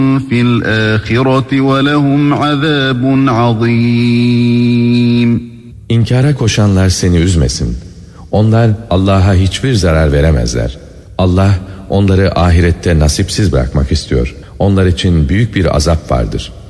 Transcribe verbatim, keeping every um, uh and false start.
فِي الْآخِرَةِ وَلَهُمْ عَذَابٌ عَظِيمٌ. İnkara koşanlar seni üzmesin. Onlar Allah'a hiçbir zarar veremezler. Allah onları ahirette nasipsiz bırakmak istiyor. Onlar için büyük bir azap vardır.